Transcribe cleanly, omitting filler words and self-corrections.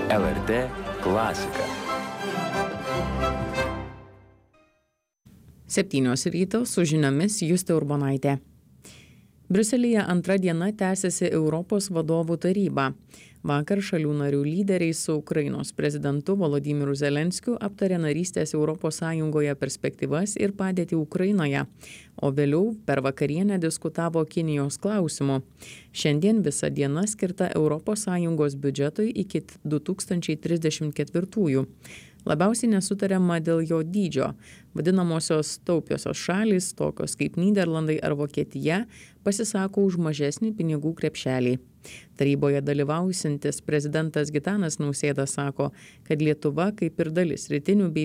LRT klasika. 7 ryto su žiniomis Justė Urbonaitė. Briuselyje antra diena tęsiasi Europos vadovų taryba. Vakar šalių narių lyderiai su Ukrainos prezidentu Volodymyru Zelenskiu aptarė narystės ES perspektyvas ir padėtį Ukrainoje, o vėliau per vakarienę diskutavo Kinijos klausimu. Šiandien visa diena skirta ES biudžetui iki 2034. Labiausiai nesutariama dėl jo dydžio. Vadinamosios taupiosios šalys, tokios kaip Nyderlandai ar Vokietija, pasisako už mažesnį pinigų krepšelį. Taryboje dalyvausiantis prezidentas Gitanas Nausėda sako, kad Lietuva, kaip ir dalis rytinių bei